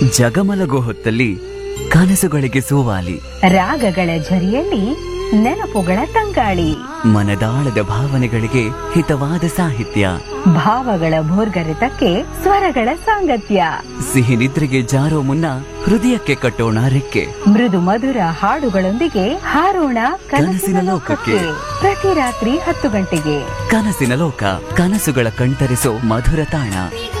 ಜಗಮಲಗೋ ಹೊತ್ತಲ್ಲಿ ಕನಸುಗಳಿಗೆ ಸೋವಾಲಿ, ರಾಗಗಳ ಝರಿಯಲ್ಲಿ ನೆನಪುಗಳ ತಂಗಾಳಿ, ಮನದಾಳದ ಭಾವನೆಗಳಿಗೆ ಹಿತವಾದ ಸಾಹಿತ್ಯ, ಭಾವಗಳ ಭೋರ್ಗರೆತಕ್ಕೆ ಸ್ವರಗಳ ಸಾಂಗತ್ಯ, ಸಿಹಿ ನಿದ್ರೆಗೆ ಜಾರೋ ಮುನ್ನ ಹೃದಯಕ್ಕೆ ಕಟ್ಟೋಣ ರೆಕ್ಕೆ, ಮೃದು ಮಧುರ ಹಾಡುಗಳೊಂದಿಗೆ ಹಾರೋಣ ಕನಸಿನ ಲೋಕಕ್ಕೆ. ಪ್ರತಿ ರಾತ್ರಿ 10 ಗಂಟೆಗೆ ಕನಸಿನ ಲೋಕ, ಕನಸುಗಳ ಕಣ್ತರಿಸೋ ಮಧುರ ತಾಣ.